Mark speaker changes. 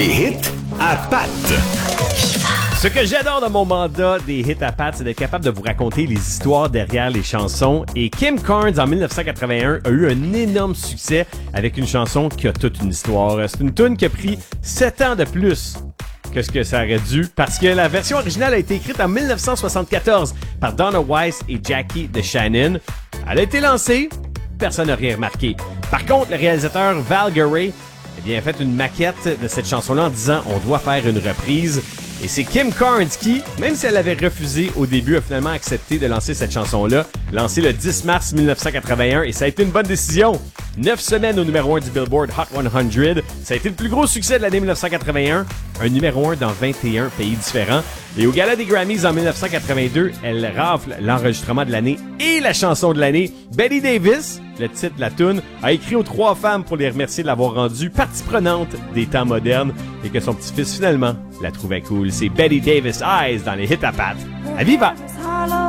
Speaker 1: Les hits à Pat.
Speaker 2: Ce que j'adore dans mon mandat des hits à Pat, c'est d'être capable de vous raconter les histoires derrière les chansons. Et Kim Carnes, en 1981, a eu un énorme succès avec une chanson qui a toute une histoire. C'est une tune qui a pris 7 ans de plus que ce que ça aurait dû, parce que la version originale a été écrite en 1974 par Donna Weiss et Jackie DeShannon. Elle a été lancée, personne n'a rien remarqué. Par contre, le réalisateur Val Garay a fait une maquette de cette chanson-là en disant « On doit faire une reprise ». Et c'est Kim Carnes qui, même si elle avait refusé au début, a finalement accepté de lancer cette chanson-là, lancée le 10 mars 1981, et ça a été une bonne décision. 9 semaines au numéro 1 du Billboard Hot 100, ça a été le plus gros succès de l'année 1981, un numéro 1 dans 21 pays différents. Et au Gala des Grammys en 1982, elle rafle l'enregistrement de l'année et la chanson de l'année. Betty Davis, le titre de la toune, a écrit aux 3 femmes pour les remercier de l'avoir rendue partie prenante des temps modernes et que son petit-fils finalement la trouvait cool. C'est Betty Davis Eyes dans les hits à Pat. À Viva!